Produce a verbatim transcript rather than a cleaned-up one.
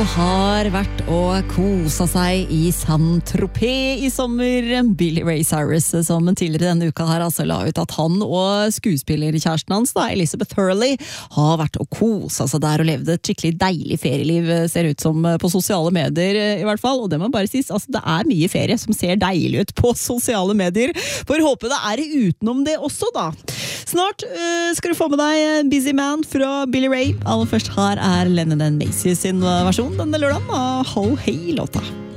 Har vært og kosa seg i Saint-Tropez i sommer. Billy Ray Cyrus, som tidligere denne uka her altså la ut at han og skuespillerkjæresten hans, da, Elizabeth Hurley, har vært og kosa seg der og levd et skikkelig deilig ferieliv, ser ut som på sosiale medier i hvert fall. Og det må bare sies, altså det er mye ferie som ser deilig ut på sosiale medier. For håpe det er utenom det også, da. Snart uh, skal du få med deg Busy Man fra Billy Ray. Aller først her er Lennon and Macy sin versjon denne lørdagen av Ho Hey-låta.